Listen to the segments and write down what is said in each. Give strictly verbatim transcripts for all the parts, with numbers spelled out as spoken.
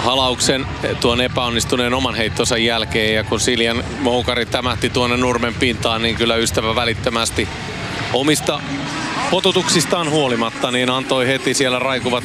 halauksen tuon epäonnistuneen oman heittonsa jälkeen. Ja kun Siljan moukari tämähti tuonne nurmen pintaan, niin kyllä ystävä välittömästi omista potutuksistaan huolimatta niin antoi heti siellä raikuvat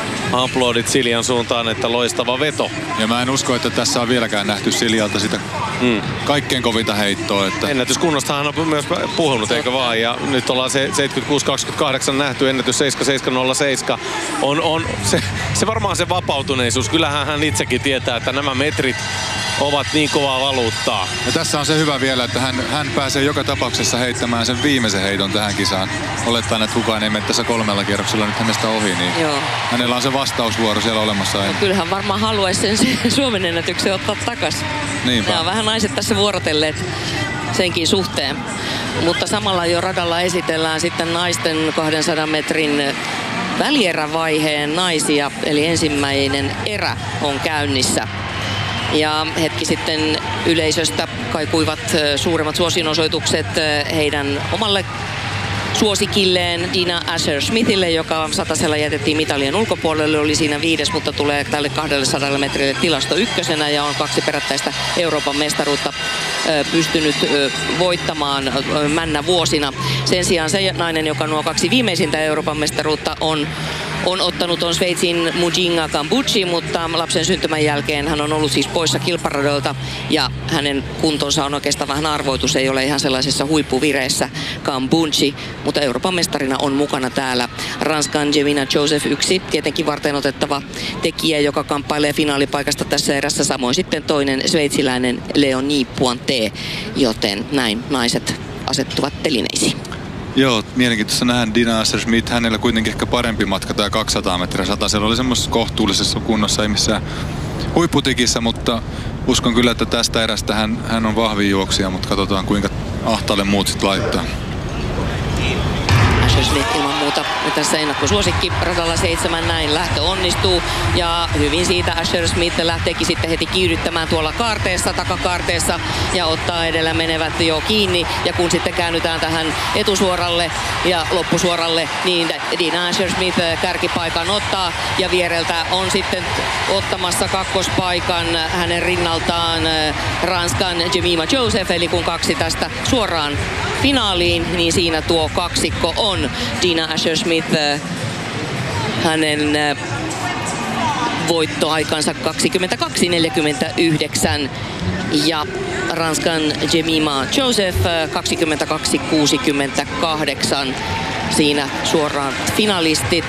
aplodit Siljan suuntaan, että loistava veto. Ja mä en usko, että tässä on vieläkään nähty Siljalta sitä mm. kaikkein kovinta heittoa. Että... Ennätyskunnostahan on myös puhunut, eikö vaan? Ja nyt ollaan se seitsemänkymmentäkuusi kaksikymmentäkahdeksan nähty, ennätys seitsemän seitsemän nolla seitsemän. On, on se, se varmaan se vapautuneisuus. Kyllähän hän itsekin tietää, että nämä metrit ovat niin kovaa valuuttaa. Ja tässä on se hyvä vielä, että hän, hän pääsee joka tapauksessa heittämään sen viimeisen heiton tähän kisaan. Olettaen, että kukaan ei mene tässä kolmella kierroksella nyt hänestä ohi, niin Joo. hänellä on se vastausvuoro siellä olemassa. No, kyllähän varmaan haluaisi sen, sen Suomen ennätyksen ottaa takaisin. Niinpä. Ja vähän naiset tässä vuorotelleet senkin suhteen. Mutta samalla jo radalla esitellään sitten naisten kahdensadan metrin välierävaiheen naisia. Eli ensimmäinen erä on käynnissä. Ja hetki sitten yleisöstä kaikuivat suuremmat suosionosoitukset heidän omalle suosikilleen Dina Asher-Smithille, joka satasella jätettiin mitalien ulkopuolelle, oli siinä viides, mutta tulee tälle kaksisataa metrille tilasto ykkösenä ja on kaksi perättäistä Euroopan mestaruutta pystynyt voittamaan männä vuosina. Sen sijaan se nainen, joka nuo kaksi viimeisintä Euroopan mestaruutta on on ottanut on Sveitsin Mujinga Kambuchi, mutta lapsen syntymän jälkeen hän on ollut siis poissa kilparadolta ja hänen kuntonsa on oikeastaan vähän arvoitus, ei ole ihan sellaisessa huippuvireessä Kambuchi, mutta Euroopan mestarina on mukana täällä Ranskan Jemina Joseph, yksi tietenkin varten otettava tekijä, joka kamppailee finaalipaikasta tässä erässä, samoin sitten toinen sveitsiläinen Leonie Pointé, joten näin naiset asettuvat telineisiin. Joo, mielenkiintoista nähdään Dina Asher-Smith. Hänellä kuitenkin ehkä parempi matka tämä kaksisataa metriä sata. Siellä oli semmoisessa kohtuullisessa kunnossa, ei missään huipputikissä, mutta uskon kyllä, että tästä erästä hän, hän on vahvin juoksija, mutta katsotaan kuinka ahtaalle muut sitten laittaa. Asher-Smith ilman muuta tässä ennakkosuosikki radalla seitsemän, näin lähtö onnistuu ja hyvin siitä Asher-Smith lähteekin sitten heti kiihdyttämään tuolla kaarteessa, takakaarteessa ja ottaa edellä menevät jo kiinni ja kun sitten käännytään tähän etusuoralle ja loppusuoralle, niin Dina Asher-Smith kärkipaikan ottaa ja viereltä on sitten ottamassa kakkospaikan hänen rinnaltaan Ranskan Jemima Joseph, eli kun kaksi tästä suoraan finaaliin, niin siinä tuo kaksikko on Dina Asher-Smith, hänen voittoaikansa kaksikymmentäkaksi neljäkymmentäyhdeksän ja Ranskan Jemima Joseph kaksikymmentäkaksi kuusikymmentäkahdeksan. Siinä suoraan finalistit.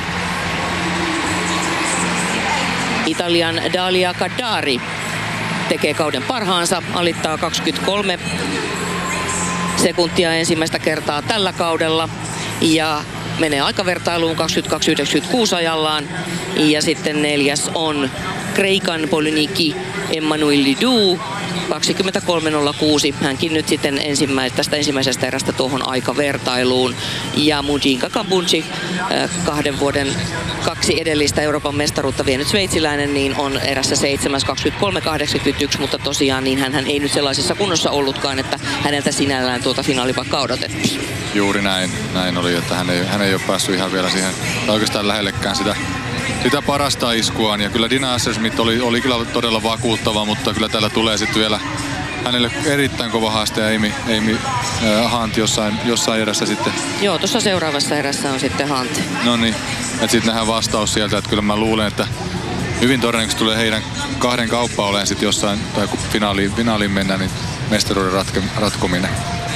Italian Dalia Kaddari tekee kauden parhaansa, alittaa kaksikymmentäkolme sekuntia ensimmäistä kertaa tällä kaudella ja menee aikavertailuun kaksikymmentäkaksi yhdeksänkymmentäkuusi ajallaan. Ja sitten neljäs on Kreikan Polyniki Emmanuel Lidou kaksikymmentäkolme nolla kuusi. Hänkin nyt sitten ensimmäis- tästä ensimmäisestä erästä tuohon aikavertailuun. Ja Mujinga Kambuchi, kahden vuoden kaksi edellistä Euroopan mestaruutta vienyt sveitsiläinen, niin on erässä seitsemäs kaksikymmentäkolme kahdeksankymmentäyksi, mutta tosiaan niin hän ei nyt sellaisessa kunnossa ollutkaan, että häneltä sinällään tuota finaalipaikkaa odotettiin. Juuri näin, näin oli, että hän ei, hän ei ole päässyt ihan vielä siihen, tai oikeastaan lähellekään sitä, sitä parasta iskuaan. Ja kyllä Dina Asher-Smith oli, oli kyllä todella vakuuttava, mutta kyllä täällä tulee sitten vielä hänelle erittäin kova haaste ja Amy, Amy äh, Hunt jossain, jossain erässä sitten. Joo, tuossa seuraavassa erässä on sitten Hunt. No niin, että sitten nähdään vastaus sieltä, että kyllä mä luulen, että hyvin todennäköisesti tulee heidän kahden kauppa olemaan sitten jossain, tai kun finaaliin, finaaliin mennään, niin mestaruuden ratke, ratkominen.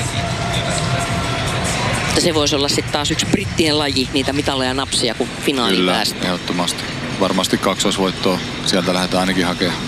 Se voisi olla sitten taas yksi brittien laji, niitä mitalleja napsia, kun finaaliin kyllä, päästään. Kyllä, ehdottomasti. Varmasti kaksoisvoittoa sieltä lähdetään ainakin hakemaan.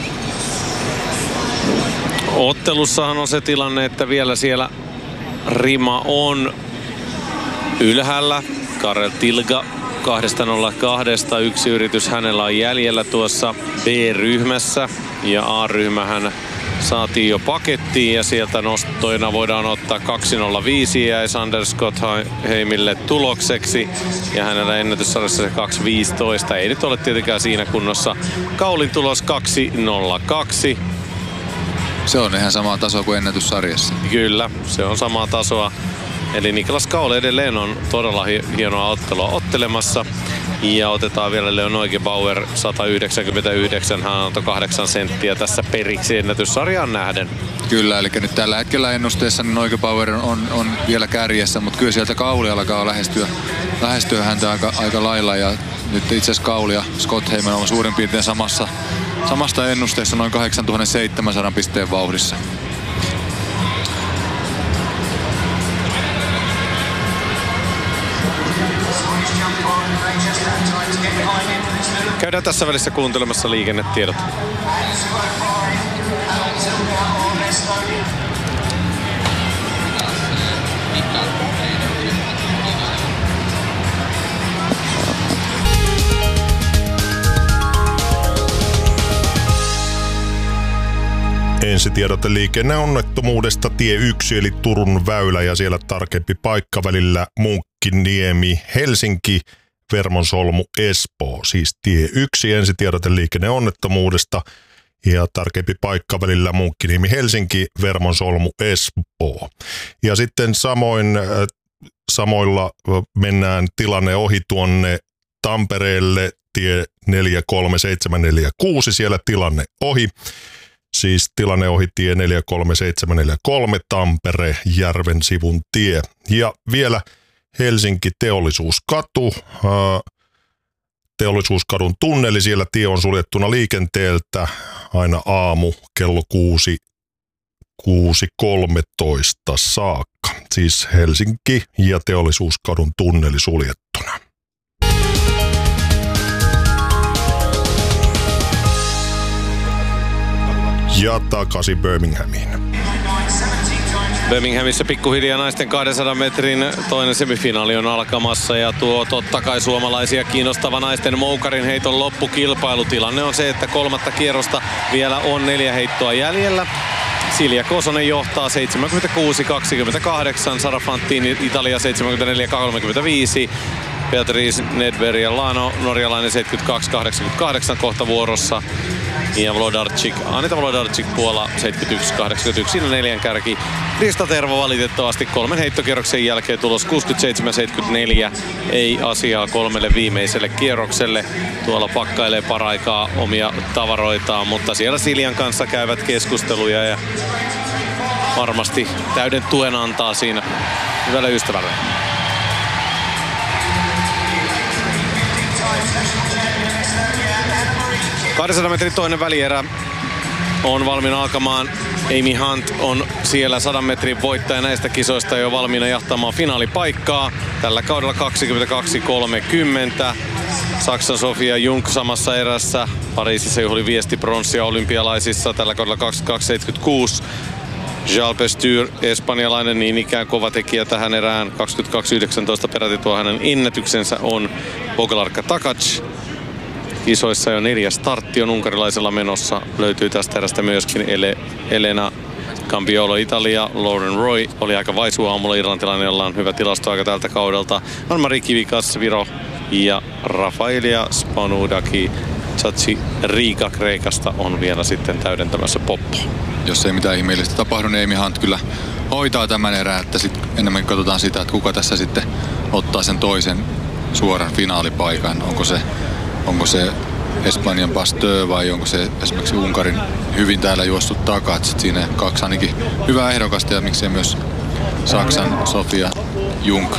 Ottelussahan on se tilanne, että vielä siellä rima on ylhäällä. Karel Tilga kaksi nolla kaksi, yksi yritys hänellä on jäljellä tuossa B-ryhmässä ja A-ryhmähän saatiin jo pakettiin ja sieltä nostoina voidaan ottaa kaksi nolla viisi ja Sander Scotheimille tulokseksi ja hänellä ennätyssarjassa se kaksi viisitoista. Ei nyt ole tietenkään siinä kunnossa. Kaulin tulos kaksi nolla kaksi. Se on ihan samaa tasoa kuin ennätyssarjassa. Kyllä, se on samaa tasoa. Eli Niklas Kaul edelleen on todella hienoa ottelua ottelemassa. Ja otetaan vielä Leo Neugebauer sata yhdeksänkymmentäyhdeksän, hän antoi kahdeksan senttiä tässä periksi ennätyssarjaan nähden. Kyllä, eli nyt tällä hetkellä ennusteessa niin Neugebauer on, on vielä kärjessä, mutta kyllä sieltä Kauli alkaa lähestyä, lähestyä häntä aika, aika lailla. Ja nyt itse asiassa Kauli ja Scott Heyman on suurin piirtein samassa, samasta ennusteessa noin kahdeksantuhattaseitsemänsataa pisteen vauhdissa. Käydään tässä välissä kuuntelemassa liikennetiedot. Ensitiedote liikenneonnettomuudesta tie yksi eli Turun väylä ja siellä tarkempi paikka välillä Munkkiniemi, Helsinki, Vermonsolmu, Espoo. Siis tie yksi ensitiedote liikenneonnettomuudesta ja tarkempi paikka välillä Munkkiniemi, Helsinki, Vermonsolmu, Espoo. Ja sitten samoin, samoilla mennään tilanne ohi tuonne Tampereelle, tie neljä kolme seitsemän neljä kuusi, siellä tilanne ohi. Siis tilanne ohi tie neljä kolme seitsemän neljä kolme, Tampere, Järven sivun tie. Ja vielä Helsinki Teollisuuskatu, Teollisuuskadun tunneli, siellä tie on suljettuna liikenteeltä aina aamu kello kuusi, kuusi kolmetoista saakka. Siis Helsinki ja Teollisuuskadun tunneli suljettuna. Ja takaisin Birminghamiin. Birminghamissa pikkuhiljaa naisten kahdensadan metrin toinen semifinaali on alkamassa ja tuo totta kai suomalaisia kiinnostava naisten moukarin heiton loppukilpailutilanne on se, että kolmatta kierrosta vielä on neljä heittoa jäljellä. Silja Kosonen johtaa seitsemänkymmentäkuusi kaksikymmentäkahdeksan, Sara Fantini Italia seitsemänkymmentäneljä kolmekymmentäviisi. Beatrice Nedverialano, norjalainen seitsemänkymmentäkaksi kahdeksankymmentäkahdeksan kohta vuorossa. Ja Wlodarczyk, Anita Wlodarczyk Puola seitsemänkymmentäyksi kahdeksankymmentäyksi, siinä neljän kärki. Krista Tervo valitettavasti kolmen heittokierroksen jälkeen tulos kuusikymmentäseitsemän seitsemänkymmentäneljä. Ei asiaa kolmelle viimeiselle kierrokselle. Tuolla pakkailee paraikaa omia tavaroitaan, mutta siellä Siljan kanssa käyvät keskusteluja ja varmasti täyden tuen antaa siinä hyvälle ystävälle. kahdensadan metrin toinen välierä on valmiina alkamaan. Amy Hunt on siellä sadan metrin voittaja näistä kisoista jo valmiina jahtamaan finaalipaikkaa. Tällä kaudella kaksikymmentäkaksi kolmekymmentä. Saksan Sofia Jung samassa erässä. Pariisissa juhli viesti pronssia olympialaisissa. Tällä kaudella kaksikymmentäkaksi seitsemänkymmentäkuusi. Jean Pestur, espanjalainen, niin ikään kova tekijä tähän erään. kaksikymmentäkaksi yhdeksäntoista peräti tuo hänen ennätyksensä on Bogalarka Takac. Kisoissa jo neljäs startti on unkarilaisella menossa. Löytyy tästä erästä myöskin Ele, Elena Campiolo Italia. Lauren Roy oli aika vaisu aamulla, irlantilainen, jolla on hyvä tilastoaika tältä kaudelta. Anne-Mari Kivikas Viro ja Rafaelia Spanudaki Chachi Riga Kreikasta on vielä sitten täydentämässä poppoa. Jos ei mitään ihmeellistä tapahdu, niin Amy Hunt kyllä hoitaa tämän erään, että sit enemmän katsotaan sitä, että kuka tässä sitten ottaa sen toisen suoran finaalipaikan. Onko se Onko se Espanjan Pasteur vai onko se esimerkiksi Unkarin hyvin täällä juossut takaa. Sitten siinä kaksi ainakin hyvää ehdokasta ja miksei myös Saksan Sofia Jung.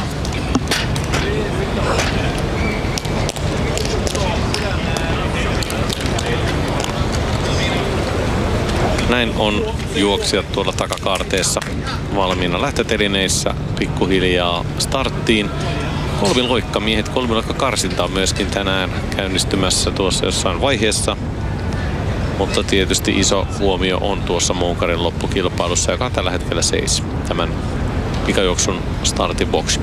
Näin on juoksijat tuolla takakaarteessa valmiina lähtötelineissä pikkuhiljaa starttiin. Kolmiloikkamiehet, kolmiloikkakarsinta on myöskin tänään käynnistymässä tuossa jossain vaiheessa. Mutta tietysti iso huomio on tuossa moukarin loppukilpailussa, joka on tällä hetkellä seis tämän pikajuoksun startin boksi.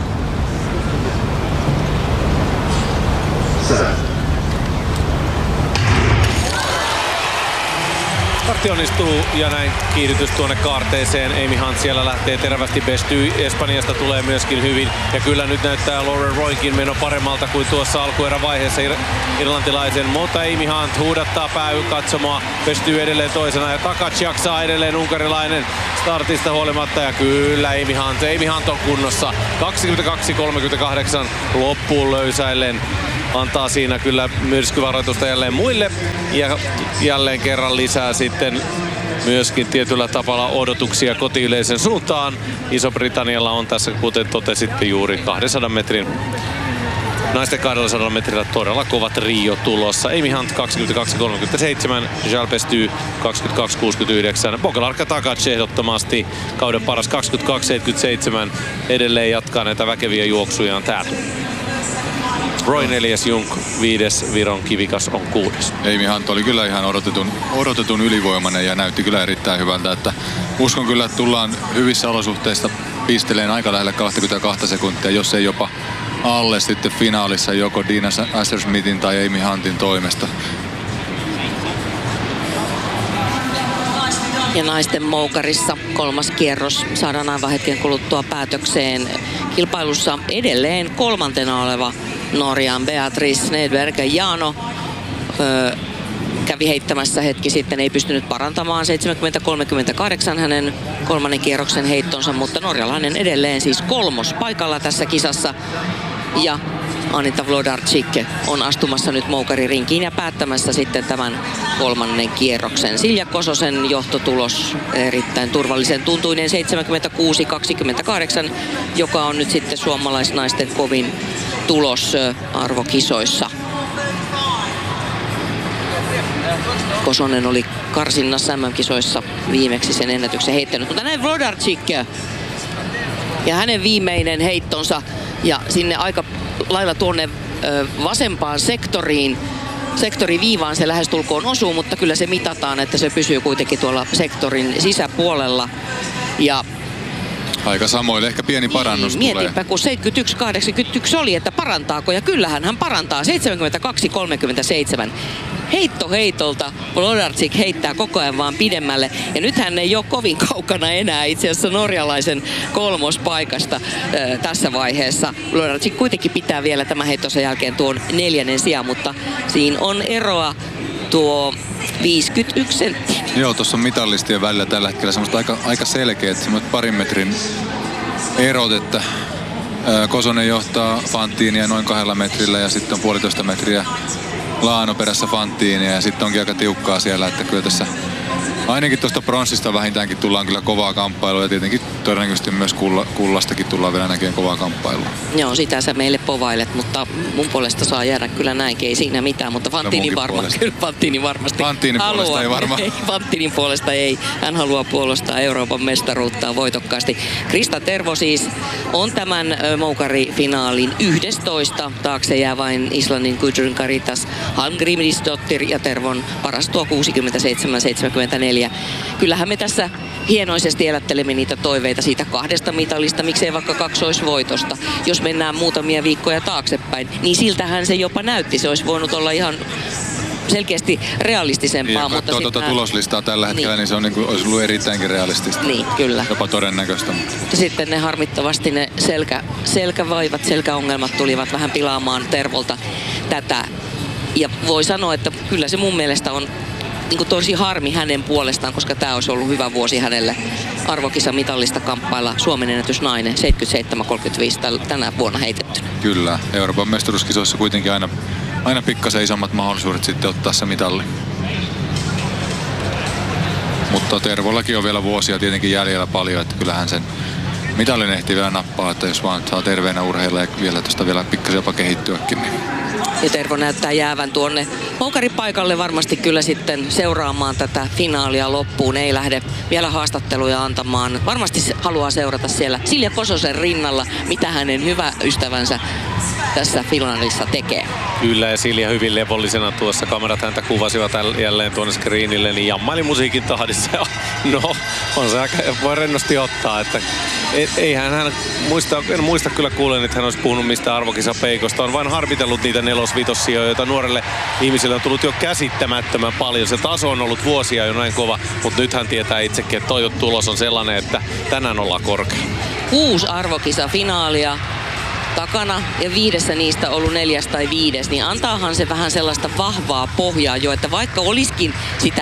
Startti onnistuu ja näin kiihdytys tuonne kaarteeseen. Amy Hunt siellä lähtee terävästi. Besty Espanjasta tulee myöskin hyvin. Ja kyllä nyt näyttää Lauren Roynkin meno paremmalta kuin tuossa alkuerän vaiheessa ir- irlantilaisen. Mutta Amy Hunt huudattaa pääkatsomoa. Besty edelleen toisena ja Takac jaksaa edelleen unkarilainen startista huolimatta. Ja kyllä Amy Hunt, Amy Hunt on kunnossa. kaksikymmentäkaksi kolmekymmentäkahdeksan loppuun löysäillen. antaa siinä kyllä myrskyvaroitusta jälleen muille. Ja jälleen kerran lisää sitten myöskin tietyllä tavalla odotuksia kotiyleisön suuntaan. Iso-Britannialla on tässä, kuten totesitte juuri, kahdensadan metrin, naisten kahdellasadalla metrillä todella kovat Rio tulossa. Amy Hunt kaksikymmentäkaksi kolmekymmentäseitsemän, Jalal Pesty kaksikymmentäkaksi kuusikymmentäyhdeksän, Bogalarka Takac ehdottomasti kauden paras kaksikymmentäkaksi seitsemänkymmentäseitsemän. Edelleen jatkaa näitä väkeviä juoksujaan täällä. Roy neljäs, Junk viides, Viron Kivikas on kuudes. Amy Hunt oli kyllä ihan odotetun, odotetun ylivoimainen ja näytti kyllä erittäin hyvältä. Että uskon kyllä, että tullaan hyvissä olosuhteissa pisteleen aika lähellä kaksikymmentäkaksi sekuntia, jos ei jopa alle sitten finaalissa joko Dina Asher-Smithin tai Amy Huntin toimesta. Ja naisten moukarissa kolmas kierros saadaan aivan hetken kuluttua päätökseen. Kilpailussa edelleen kolmantena oleva Norjan Beatrice Nedberg Jaano öö, kävi heittämässä hetki sitten, ei pystynyt parantamaan seitsemänkymmentä kolmekymmentäkahdeksan hänen kolmannen kierroksen heittonsa, mutta norjalainen edelleen siis kolmos paikalla tässä kisassa. Ja Anita Wlodarczyk on astumassa nyt moukaririnkiin ja päättämässä sitten tämän kolmannen kierroksen. Silja Kososen johtotulos erittäin turvallisen tuntuinen seitsemänkymmentäkuusi kaksikymmentäkahdeksan, joka on nyt sitten suomalaisnaisten kovin tulos arvokisoissa. Kosonen oli karsinnassa M M-kisoissa viimeksi sen ennätyksen heittänyt, mutta näin Wlodarczyk ja hänen viimeinen heittonsa ja sinne aika lailla tuonne ö, vasempaan sektoriin, sektoriviivaan se lähestulkoon osuu, mutta kyllä se mitataan, että se pysyy kuitenkin tuolla sektorin sisäpuolella. Ja aika samoille, ehkä pieni parannus niin, tulee. Mietipä, kun seitsemänkymmentäyksi kahdeksankymmentäyksi oli, että parantaako, ja kyllähän hän parantaa seitsemänkymmentäkaksi kolmekymmentäseitsemän. Heitto heitolta Wlodarczyk heittää koko ajan vaan pidemmälle. Ja nyt hän ei ole kovin kaukana enää itse asiassa norjalaisen kolmospaikasta äh, tässä vaiheessa. Wlodarczyk kuitenkin pitää vielä tämän heittonsa jälkeen tuon neljännen sijaan, mutta siinä on eroa tuo viisikymmentäyksi senttiä. Joo, tuossa on mitallistien välillä tällä hetkellä semmoista aika, aika selkeät, semmoiset parin metrin erot, että ää, Kosonen johtaa Fantiinia noin kahdella metrillä ja sitten on puolitoista metriä Laano perässä Fantiinia ja sitten onkin aika tiukkaa siellä, että kyllä tässä ainakin tuosta pronssista vähintäänkin tullaan kyllä kovaa kamppailua ja tietenkin todennäköisesti myös kulla, kullastakin tullaan vielä näkemään kovaa kamppailua. Joo, sitä sä meille povailet, mutta mun puolesta saa jäädä kyllä näinkin, ei siinä mitään, mutta Fantini no varma, kyllä Fantini varmasti Fantinin haluaa. Puolesta ei varmaan. Ei, Fantinin puolesta ei. Hän haluaa puolustaa Euroopan mestaruutta voitokkaasti. Krista Tervo siis on tämän moukarifinaalin yhdestoista. Taakse jää vain Islannin Gudrun Caritas Halmgrimsdottir ja Tervon paras tuo kuusikymmentäseitsemän seitsemänkymmentäneljä. Kyllähän me tässä hienoisesti elättelemme niitä toiveita siitä kahdesta mitalista, miksei vaikka kaksoisvoitosta. Jos mennään muutamia viikkoja taaksepäin, niin siltähän se jopa näytti. Se olisi voinut olla ihan selkeästi realistisempaa. Ja mutta tuota sitten tuloslistaa tällä hetkellä, niin, niin se on niin kuin, olisi ollut erittäinkin realistista. Niin, kyllä. Jopa todennäköistä. Mutta sitten ne harmittavasti ne selkä, selkävaivat, selkäongelmat tulivat vähän pilaamaan Tervolta tätä. Ja voi sanoa, että kyllä se mun mielestä on niin kuin tosi harmi hänen puolestaan, koska tämä olisi ollut hyvä vuosi hänelle arvokisa-mitallista kamppailla Suomen ennätysnainen seitsemänkymmentäseitsemän kolmekymmentäviisi tänä vuonna heitettynä. Kyllä, Euroopan mestaruuskisoissa kuitenkin aina, aina pikkasen isommat mahdollisuudet sitten ottaa se mitalli. Mutta Tervollakin on vielä vuosia tietenkin jäljellä paljon, että kyllähän sen mitallin ehtii vielä nappaa, että jos vaan saa terveenä urheilla ja vielä tuosta vielä pikkasen jopa kehittyäkin. Niin. Ja Tervo näyttää jäävän tuonne moukaripaikalle varmasti kyllä sitten seuraamaan tätä finaalia loppuun. Ei lähde vielä haastatteluja antamaan. Varmasti haluaa seurata siellä Silja Kososen rinnalla, mitä hänen hyvä ystävänsä tässä finaalissa tekee. Kyllä, ja Silja hyvin levollisena tuossa. Kamerat häntä kuvasivat jälleen tuonne screenille, niin jammaili musiikin tahdissa. No, on se aika, voi rennosti ottaa, että eihän hän muista, en muista kyllä kuulen, että hän olisi puhunut mistä arvokisapeikosta. On vain harvitellut niitä nelos-vitossijoja, joita nuorelle ihmisille on tullut jo käsittämättömän paljon. Se taso on ollut vuosia jo näin kova, mutta nyt hän tietää itsekin, että toi tulos on sellainen, että tänään ollaan korkea. Kuusi arvokisafinaalia takana ja viidessä niistä ollut neljäs tai viides, niin antaahan se vähän sellaista vahvaa pohjaa jo, että vaikka olisikin sitä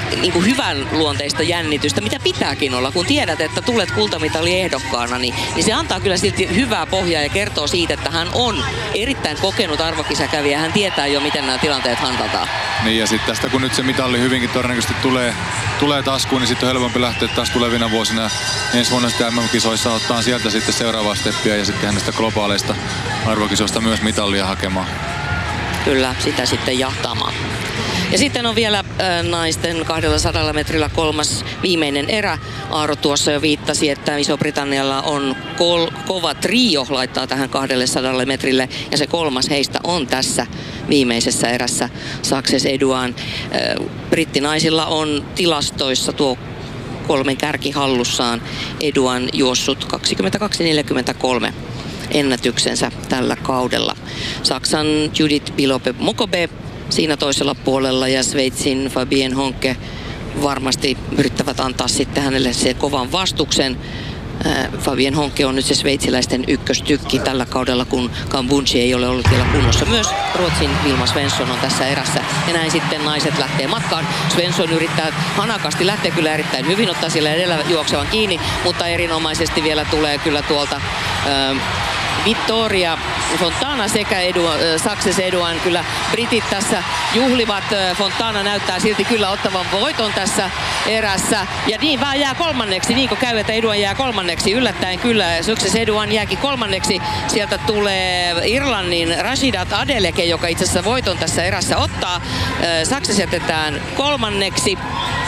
niin kuin hyvän luonteista jännitystä, mitä pitääkin olla. Kun tiedät, että tulet kultamitali ehdokkaana, niin, niin se antaa kyllä silti hyvää pohjaa ja kertoo siitä, että hän on erittäin kokenut arvokisakävijä. Hän tietää jo, miten nämä tilanteet handataan. Niin ja sitten tästä kun nyt se mitalli hyvinkin todennäköisesti tulee, tulee taskuun, niin sitten on helpompi lähteä taas tulevina vuosina ensi vuonna sitten M M-kisoissa ottaa sieltä sitten seuraavaa steppiä ja sitten näistä globaaleista arvokisoista myös mitallia hakemaan. Kyllä, sitä sitten jahtaamaan. Ja sitten on vielä äh, naisten kahdellasadalla metrillä kolmas viimeinen erä. Aaro tuossa jo viittasi, että Iso-Britannialla on kol- kova trio laittaa tähän kahdellesadalle metrille. Ja se kolmas heistä on tässä viimeisessä erässä Success Eduan. Äh, brittinaisilla on tilastoissa tuo kolmen kärki hallussaan. Eduan juossut kaksikymmentäkaksi neljäkymmentäkolme ennätyksensä tällä kaudella. Saksan Judith Bilope-Mokobe siinä toisella puolella ja Sveitsin Fabien Honke varmasti yrittävät antaa sitten hänelle se kovan vastuksen. Äh, Fabien Honke on nyt se sveitsiläisten ykköstykki tällä kaudella, kun Kambunchi ei ole ollut vielä kunnossa. Myös Ruotsin Vilma Svensson on tässä erässä ja näin sitten naiset lähtee matkaan. Svensson yrittää hanakasti, lähtee kyllä erittäin hyvin, ottaa sillä edellä juoksevan kiinni, mutta erinomaisesti vielä tulee kyllä tuolta äh, Vittoria Fontana sekä Edu, äh, Success Eduan. Kyllä britit tässä juhlivat. Äh, Fontana näyttää silti kyllä ottavan voiton tässä erässä. Ja niin vaan jää kolmanneksi, niin kuin käy, että Eduan jää kolmanneksi. Yllättäen kyllä Success Eduan jääkin kolmanneksi. Sieltä tulee Irlannin Rashidat Adeleke, joka itse asiassa voiton tässä erässä ottaa. Äh, Success jätetään kolmanneksi.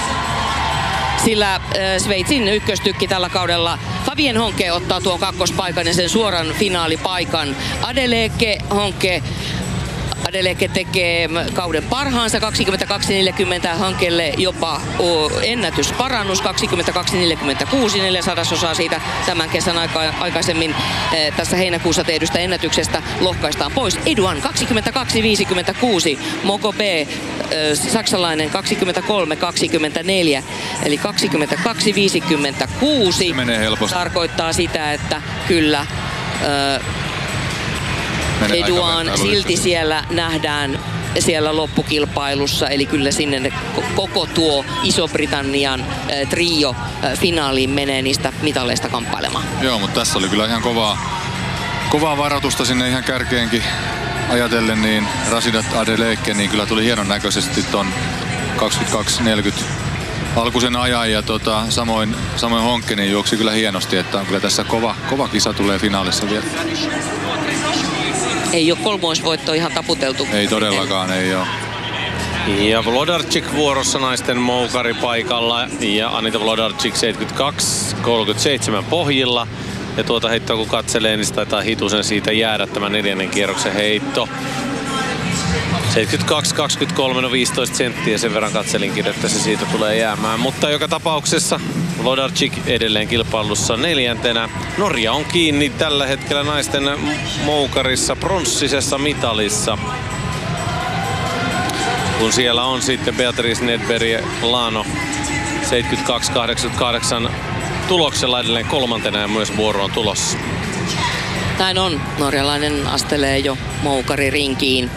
Sillä äh, Sveitsin ykköstykki tällä kaudella Fabien Honke ottaa tuon kakkospaikan ja sen suoran finaalipaikan. Adeleke, Honke, Adeleke tekee kauden parhaansa kaksikymmentäkaksi neljäkymmentä, Honkelle jopa ennätysparannus kaksikymmentäkaksi neljäkymmentäkuusi, neljäsasosaa siitä tämän kesän aika, aikaisemmin eh, tässä heinäkuussa tehdystä ennätyksestä lohkaistaan pois. Eduan kaksikymmentäkaksi viisikymmentäkuusi, Mokobe eh, saksalainen kaksikymmentäkolme kaksikymmentäneljä, eli kaksikymmentäkaksi viisikymmentäkuusi menee helposti. Tarkoittaa sitä, että kyllä eh, Eduan silti siellä nähdään siellä loppukilpailussa, eli kyllä sinne koko tuo Iso-Britannian äh, trio äh, finaaliin menee niistä mitaleista kamppailemaan. Joo, mutta tässä oli kyllä ihan kovaa, kovaa varoitusta sinne ihan kärkeenkin ajatellen, niin Rashidat Adeleke niin kyllä tuli hienon näköisesti ton kaksikymmentäkaksi neljäkymmentä alkuisen ajan ja tota, samoin, samoin Honke niin juoksi kyllä hienosti, että on kyllä tässä kova, kova kisa tulee finaalissa vielä. Ei ole kolmoisvoitto ihan taputeltu. Ei todellakaan, ei ole. Ja Wlodarczyk vuorossa naisten moukari paikalla ja Anita Wlodarczyk seitsemänkymmentäkaksi kolmekymmentäseitsemän pohjilla. Ja tuota heittoa kun katselee, niin se taitaa hitusen siitä jäädä tämä neljännen kierroksen heitto. seitsemänkymmentäkaksi kaksikymmentäkolme, no viisitoista senttiä, sen verran katselinkin, että se siitä tulee jäämään. Mutta joka tapauksessa Wlodarczyk edelleen kilpailussa neljäntenä. Norja on kiinni tällä hetkellä naisten moukarissa pronssisessa mitalissa. Kun siellä on sitten Beatrice Nedberg ja Lano seitsemänkymmentäkaksi kahdeksankymmentäkahdeksan tuloksella edelleen kolmantena ja myös vuoro on tulossa. Näin on. Norjalainen astelee jo moukaririnkiin.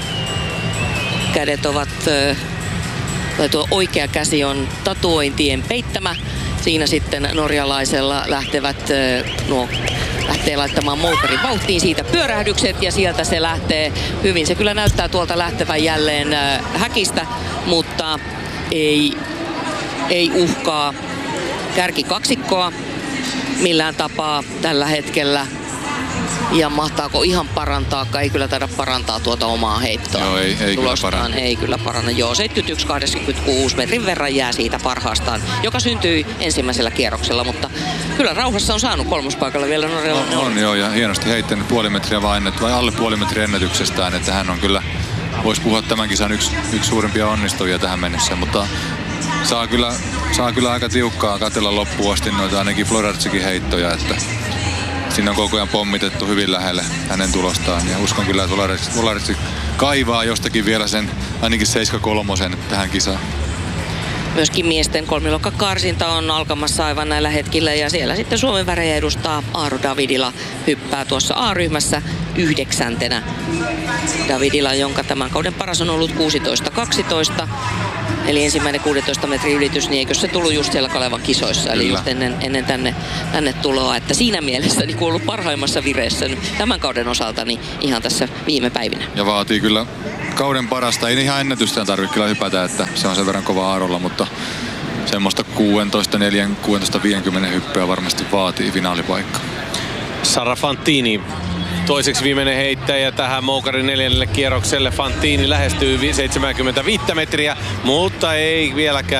Kädet ovat, tai tuo oikea käsi on tatuointien peittämä. Siinä sitten norjalaisella lähtevät nuo lähtee laittamaan moukarin vauhtiin, siitä pyörähdykset ja sieltä se lähtee hyvin. Se kyllä näyttää tuolta lähtevän jälleen häkistä, mutta ei, ei uhkaa kärkikaksikkoa millään tapaa tällä hetkellä. Ja mahtaako ihan parantaa, ei kyllä taida parantaa tuota omaa heittoa. Joo, ei, ei kyllä paranna. Ei kyllä paranna. Joo, seitsemänkymmentäyksi kahdeksankymmentäkuusi metrin verran jää siitä parhaastaan, joka syntyi ensimmäisellä kierroksella, mutta kyllä rauhassa on saanut kolmospaikalla vielä norjalainen. On, on joo, ja hienosti heittänyt puoli metriä vain, vai alle puoli metriä ennätyksestään, että hän on kyllä, voisi puhua tämän kisan yksi, yksi suurimpia onnistujia tähän mennessä, mutta saa kyllä, saa kyllä aika tiukkaa katsella loppuun asti noita ainakin Wlodarczykin heittoja, että siinä on koko ajan pommitettu hyvin lähelle hänen tulostaan ja uskon kyllä, että Wlodarczyk kaivaa jostakin vielä sen ainakin seitsemänkymmentäkolme tähän kisaan. Myöskin miesten kolmiluokkakarsinta on alkamassa aivan näillä hetkillä ja siellä sitten Suomen värejä edustaa Aaro Davidila, hyppää tuossa A-ryhmässä yhdeksäntenä. Davidila, jonka tämän kauden paras on ollut kuusitoista kaksitoista. eli ensimmäinen kuudentoista metrin ylitys, niin eikö se tullut just siellä Kalevan kisoissa, eli Kyllä. just ennen, ennen tänne, tänne tuloa, että siinä mielessä niin ollut parhaimmassa vireessä tämän kauden osalta niin ihan tässä viime päivinä. Ja vaatii kyllä kauden parasta, ei ihan ennätystään tarvitse kyllä hypätä, että se on sen verran kova aarolla, mutta semmoista kuusitoista neljä, kuusitoista viisikymmentä hyppyä varmasti vaatii finaalipaikka. Sara Fantini toiseksi viimeinen heittäjä tähän Moukarin neljännelle kierrokselle. Fantini lähestyy seitsemänkymmentäviisi metriä, mutta ei vieläkään